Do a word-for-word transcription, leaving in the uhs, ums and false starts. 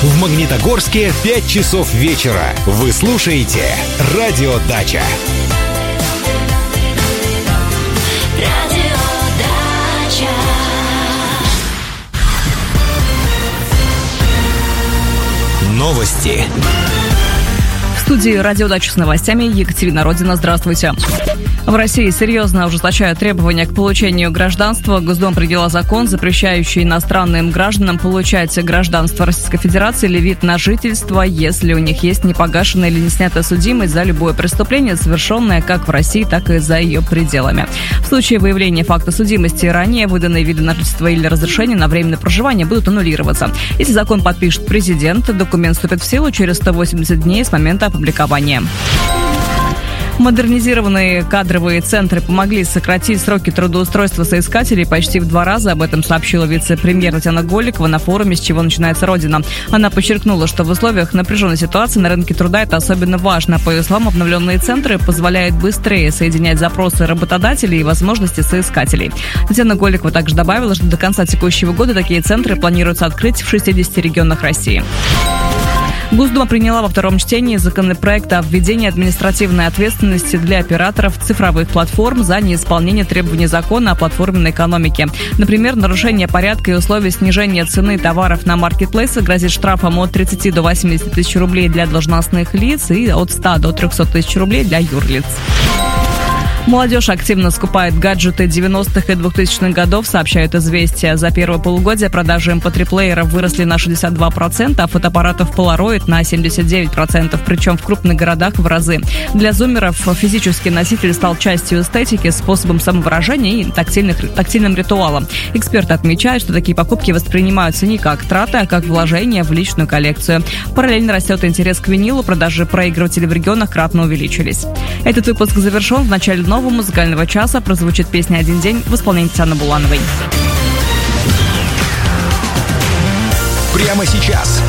В Магнитогорске пять часов вечера. Вы слушаете «Радио Дача». Новости. В студии «Радио Дача» с новостями Екатерина Родина. Здравствуйте. В России серьезно ужесточают требования к получению гражданства. Госдума приняла закон, запрещающий иностранным гражданам получать гражданство Российской Федерации или вид на жительство, если у них есть непогашенная или не снятая судимость за любое преступление, совершенное как в России, так и за ее пределами. В случае выявления факта судимости ранее выданные виды на жительство или разрешение на временное проживание будут аннулироваться. Если закон подпишет президент, документ вступит в силу через сто восемьдесят дней с момента опубликования. Модернизированные кадровые центры помогли сократить сроки трудоустройства соискателей почти в два раза. Об этом сообщила вице-премьер Татьяна Голикова на форуме «С чего начинается Родина». Она подчеркнула, что в условиях напряженной ситуации на рынке труда это особенно важно. По ее словам, обновленные центры позволяют быстрее соединять запросы работодателей и возможности соискателей. Татьяна Голикова также добавила, что до конца текущего года такие центры планируется открыть в шестидесяти регионах России. Госдума приняла во втором чтении законопроект о введении административной ответственности для операторов цифровых платформ за неисполнение требований закона о платформенной экономике. Например, нарушение порядка и условий снижения цены товаров на маркетплейсах грозит штрафом от тридцати до восьмидесяти тысяч рублей для должностных лиц и от ста до трехсот тысяч рублей для юрлиц. Молодежь активно скупает гаджеты девяностых и двухтысячных годов, сообщают «Известия». За первое полугодие продажи эм пэ три-плееров выросли на шестьдесят два процента, а фотоаппаратов Polaroid на семьдесят девять процентов, причем в крупных городах в разы. Для зумеров физический носитель стал частью эстетики, способом самовыражения и тактильных, тактильным ритуалом. Эксперты отмечают, что такие покупки воспринимаются не как траты, а как вложение в личную коллекцию. Параллельно растет интерес к винилу, продажи проигрывателей в регионах кратно увеличились. Этот выпуск завершен. В начале нового музыкального часа прозвучит песня «Один день» в исполнении Татьяны Булановой. Прямо сейчас